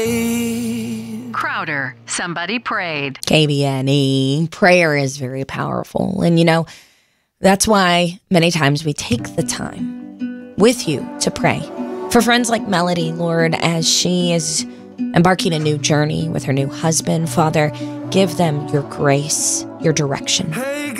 Crowder, somebody prayed. KBNE. Prayer is very powerful. And, that's why many times we take the time with you to pray. For friends like Melody, Lord, as she is embarking a new journey with her new husband, Father, give them your grace, your direction.